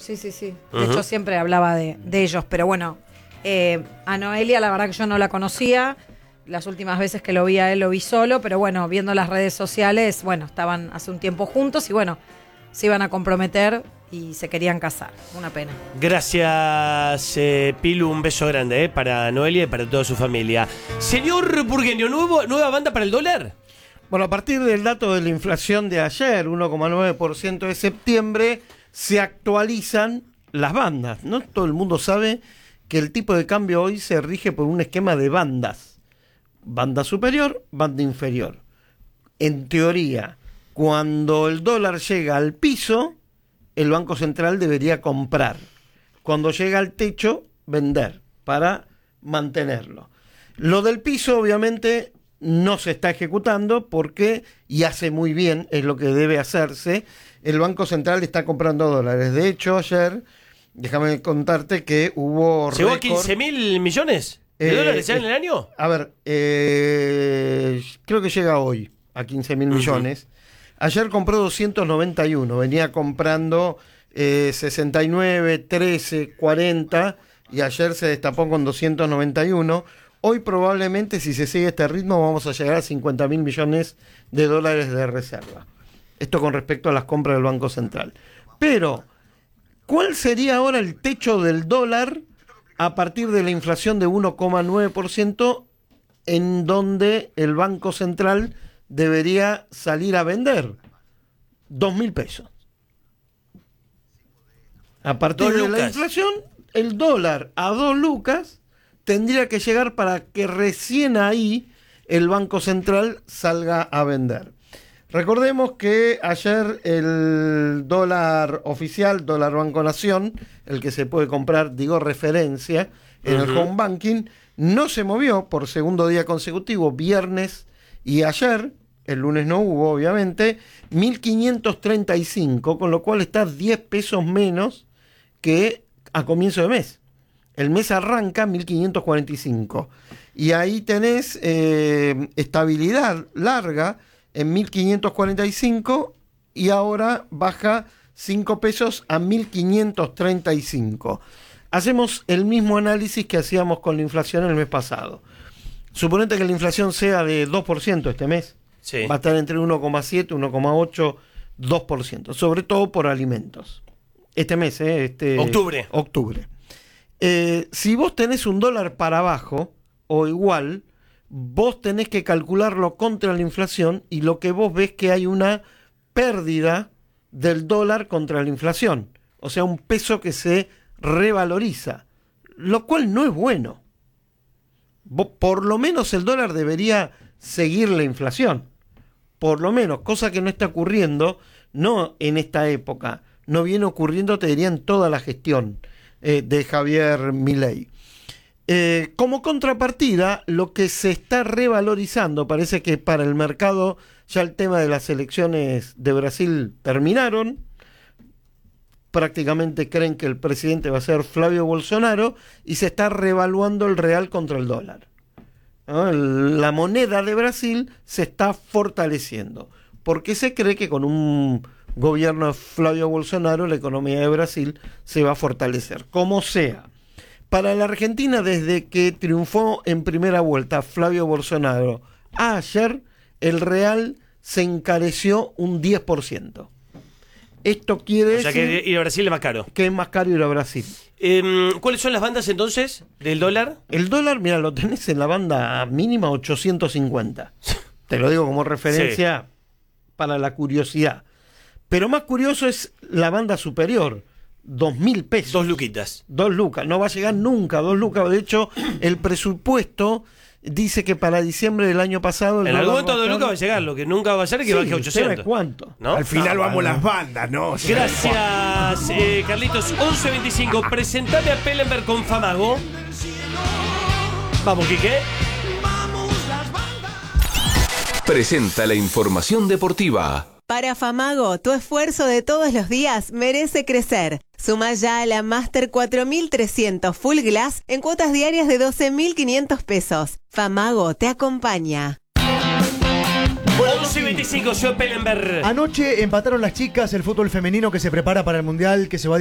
sí. De hecho, siempre hablaba de ellos, pero bueno, a Noelia la verdad que yo no la conocía. Las últimas veces que lo vi a él lo vi solo, pero bueno, viendo las redes sociales, bueno, estaban hace un tiempo juntos y bueno, se iban a comprometer y se querían casar. Una pena. Gracias, Pilu, un beso grande para Noelia y para toda su familia. Señor Burgueño, ¿nueva banda para el dólar? Bueno, a partir del dato de la inflación de ayer, 1,9% de septiembre, se actualizan las bandas. No todo el mundo sabe que el tipo de cambio hoy se rige por un esquema de bandas. Banda superior, banda inferior. En teoría, cuando el dólar llega al piso, el Banco Central debería comprar. Cuando llega al techo, vender para mantenerlo. Lo del piso, obviamente, no se está ejecutando porque, y hace muy bien, es lo que debe hacerse, el Banco Central está comprando dólares. De hecho, ayer, déjame contarte que hubo ¿llegó a récord. 15.000 millones de dólares ya en el año? A ver, creo que llega hoy a 15.000 millones. Ayer compró 291, venía comprando 69, 13, 40 y ayer se destapó con 291. Hoy probablemente, si se sigue este ritmo, vamos a llegar a 50.000 millones de dólares de reserva. Esto con respecto a las compras del Banco Central. Pero, ¿cuál sería ahora el techo del dólar a partir de la inflación de 1,9% en donde el Banco Central debería salir a vender? 2.000 pesos. A partir de la inflación, el dólar a 2 lucas tendría que llegar para que recién ahí el Banco Central salga a vender. Recordemos que ayer el dólar oficial, dólar Banco Nación, el que se puede comprar, digo referencia, en el home banking, no se movió por segundo día consecutivo, viernes y ayer, el lunes no hubo obviamente, 1.535, con lo cual está 10 pesos menos que a comienzo de mes. El mes arranca 1.545 y ahí tenés estabilidad larga en 1.545 y ahora baja 5 pesos a 1.535. Hacemos el mismo análisis que hacíamos con la inflación el mes pasado. Suponete que la inflación sea de 2% este mes. Sí. Va a estar entre 1,7, 1,8, 2%, sobre todo por alimentos. Este mes, Octubre. Si vos tenés un dólar para abajo o igual, vos tenés que calcularlo contra la inflación y lo que vos ves que hay una pérdida del dólar contra la inflación. O sea, un peso que se revaloriza, lo cual no es bueno. Por lo menos el dólar debería seguir la inflación. Por lo menos, cosa que no está ocurriendo, no en esta época, no viene ocurriendo, te diría, en toda la gestión de Javier Milei. Como contrapartida, lo que se está revalorizando, parece que para el mercado ya el tema de las elecciones de Brasil terminaron, prácticamente creen que el presidente va a ser Flavio Bolsonaro y se está revaluando el real contra el dólar, ¿no? La moneda de Brasil se está fortaleciendo, porque se cree que con un gobierno de Flavio Bolsonaro la economía de Brasil se va a fortalecer, como sea. Para la Argentina, desde que triunfó en primera vuelta Flavio Bolsonaro a ayer, el real se encareció un 10%. Esto quiere decir... O sea que ir a Brasil es más caro. Que es más caro ir a Brasil. ¿Cuáles son las bandas entonces del dólar? El dólar, mira, lo tenés en la banda mínima 850. Te lo digo como referencia para la curiosidad. Pero más curioso es la banda superior. 2.000 pesos. 2 luquitas. 2 lucas. No va a llegar nunca a 2 lucas. De hecho, el presupuesto dice que para diciembre del año pasado... En algún momento 2 lucas va a llegar. Lo que nunca va a ser es que baje a 800. ¿Cuánto? ¿No? Al final vamos las bandas, ¿no? Gracias, Carlitos. 11.25. Presentame a Pellenberg con Famago. Vamos, Quique. Presenta la información deportiva. Para Famago, tu esfuerzo de todos los días merece crecer. Suma ya a la Master 4300 Full Glass en cuotas diarias de 12.500 pesos. Famago te acompaña. 11.25, señor Pellenberg. Anoche empataron las chicas el fútbol femenino que se prepara para el Mundial que se va a